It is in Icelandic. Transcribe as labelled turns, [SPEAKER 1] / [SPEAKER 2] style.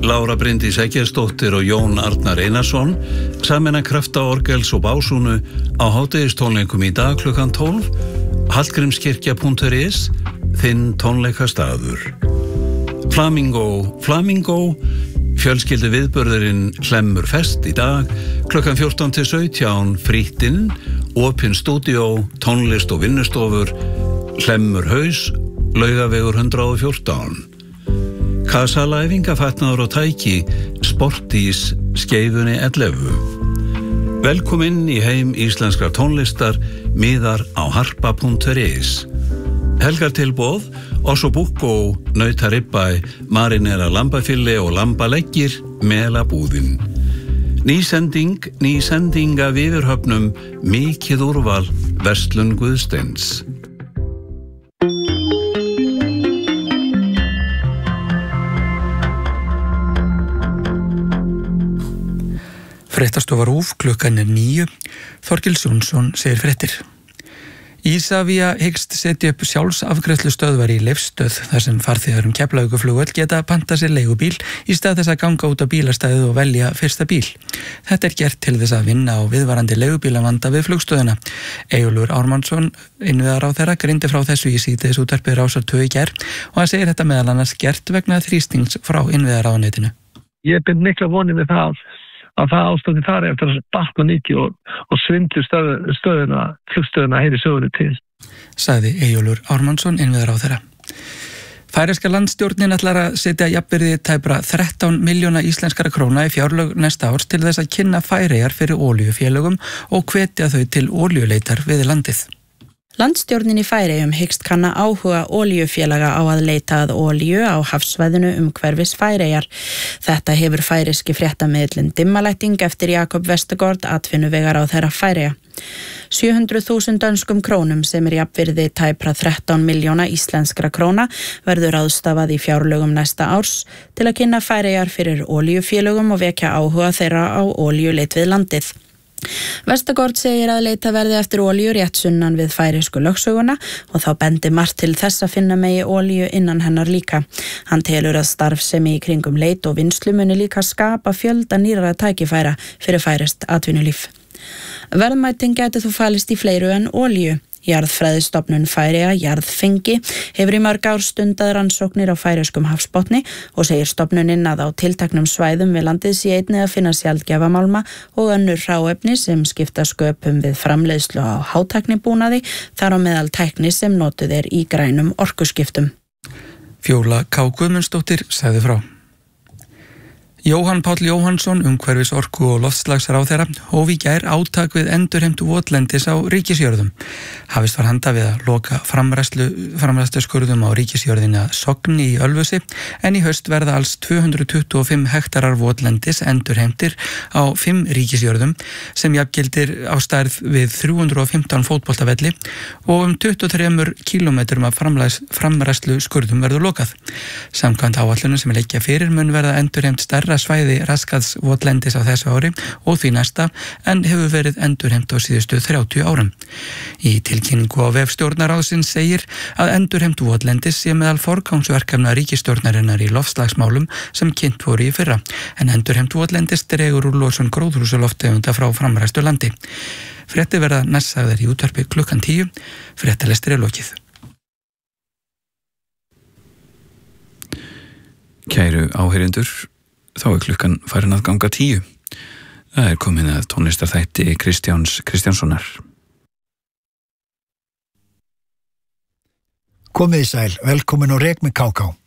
[SPEAKER 1] Lára Bryndís Eggertsdóttir og Jón Arnar Einarsson sameina krafta orgels og básúnu á hádegistónleikum í dag klukkan 12, hallgrímskirkja.is, þinn tónleikastaður. Flamingo, fjölskyldu viðburðurinn Hlemmur fest í dag, klukkan 14-17, frítt inn, opin stúdíó, tónlist og vinnustofur, Hlemmur haus, Laugavegur 114. Kasala æfingafatnaður og tæki, Sportís, Skeifunni 11. Velkomin í heim íslenskrar tónlistar, miðar á harpa.is. Helgartilboð, Ossobuco, nautaribba, marinera lambafilli og lambaleggir, melabúðin. Ný sending af yfirhöfnum, mikið úrval, verslun Guðsteins.
[SPEAKER 2] Fréttastofa RÚV, klukkan 9. Þorkels Jónsson segir fréttir. Isavia hyggst setja upp sjálfsafgreiðslustöðvar í Leifsstöð þar sem farþegar Keflavíkurflugvöll geta pantað sér leigubíl í stað þess að ganga út á bílastæðið og velja fyrsta bíl. Þetta gert til þess að vinna á viðvarandi leigubílavanda við flugstöðina. Eyjólfur Ármannsson, innviðaráðherra, greindi frá þessu í síðdegisútvarpi Rásar 2 í gær og hann segir þetta meðal annars gert vegna þrýstings frá innviðaráðuneytinu.
[SPEAKER 3] Ég bind mikla vonir með það að það ástandi þar eftir að bakka nýtti og svindlu stöðuna, flugstöðuna heyri sögunni til.
[SPEAKER 2] Sagði Eyjólfur Ármannsson, innviðaráðherra. Færeyska landstjórnin ætlar að setja jafnvirði tæpra 13 milljóna íslenskara króna í fjárlög næsta árs til þess að kynna Færeyjar fyrir olíufélögum og hvetja þau til olíuleitar við landið.
[SPEAKER 4] Landstjórnin í Færeyjum hyggst kanna áhuga olíufélaga á að leita að olíu á hafsvæðinu umhverfis Færeyjar. Þetta hefur færeyski fréttamiðillinn Dimmalætting eftir Jakob Vestergaard, atvinnuvegaráðherra Færeyja. 700.000 dönskum krónum sem jafnvirði tæpra 13 milljóna íslenskra króna verður ráðstafað í fjárlögum næsta árs til að kynna Færeyjar fyrir olíufélögum og vekja áhuga þeirra á olíuleit við landið. Vestergaard segir að leita verði eftir olíu rétt sunnan við færeysku lögsöguna og þá bendi margt til þess að finna megi olíu innan hennar líka. Hann telur að starfsemi í kringum leit og vinnslu muni líka skapa fjölda nýrra tækifæra fyrir færeyskt atvinnulíf. Verðmæting gæti þú falist í fleiru en olíu. Jarðfræðistofnun Færeyja, Jarðfengi, hefur í mörg ár stundað rannsóknir á færeyskum hafsbotni og segir stofnunin að á tilteknum svæðum við landið sé einnig að finna sjaldgæfa málma og önnur hráefni sem skipta sköpum við framleiðslu á hátæknibúnaði, þar á meðal tækni sem notuð í grænum orkuskiptum.
[SPEAKER 2] Fjóla K. Guðmundsdóttir sagði frá. Jóhann Páll Jóhannsson, umhverfis orku og loftslagsráðherra, hóf í gær átak við endurheimtu votlendis á ríkisjörðum. Hafist var handa við að loka framræsluskurðum á ríkisjörðina Sogni í Ölfusi, en í haust verða alls 225 hektarar votlendis endurheimtir á 5 ríkisjörðum sem jafngildir á stærð við 315 fótboltavelli og 23 kílómetrum af framræsluskurðum verður lokað. Samkvæmt áætlunum sem liggja fyrir mun verða endurheimt stærra svæði raskaðs votlendis á þessu ári og því næsta en hefur verið endurheimt á síðustu 30 árum. Í tilkynningu á vef stjórnarráðsins segir að endurheimt votlendis sé meðal forgangsverkefna ríkisstjórnarinnar í loftslagsmálum sem kynnt voru í fyrra, en endurheimt votlendis dregur úr losun gróðurhúsalofttegunda frá framræstu landi. Fréttir verða næstsagðar í útvarpi klukkan 10, fréttalestir lokið.
[SPEAKER 5] Kæru áheyrendur, þá klukkan farin að ganga 10. Það komin að tónlistarþætti Kristjáns Kristjánssonar.
[SPEAKER 6] Komið sæl, velkomin og rek með KK.